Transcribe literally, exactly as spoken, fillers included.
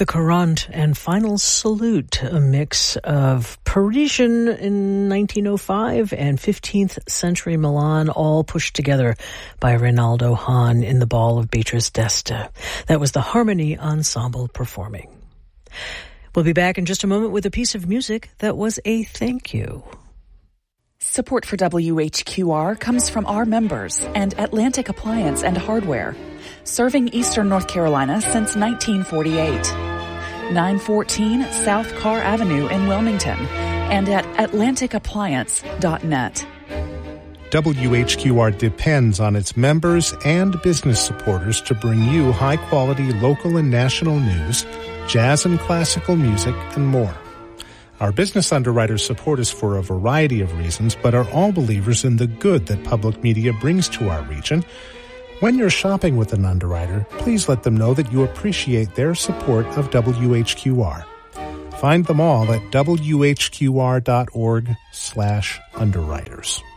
The Courant and Final Salute, a mix of Parisian in nineteen oh five and fifteenth century Milan, all pushed together by Reynaldo Hahn in the Ball of Beatrice d'Este. That was the Harmony Ensemble performing. We'll be back in just a moment with a piece of music that was a thank you. Support for W H Q R comes from our members and Atlantic Appliance and Hardware, serving Eastern North Carolina since nineteen forty-eight. nine fourteen South Carr Avenue in Wilmington and at atlantic appliance dot net. W H Q R depends on its members and business supporters to bring you high-quality local and national news, jazz and classical music, and more. Our business underwriters support us for a variety of reasons, but are all believers in the good that public media brings to our region. When you're shopping with an underwriter, please let them know that you appreciate their support of W H Q R. Find them all at W H Q R dot org slash underwriters.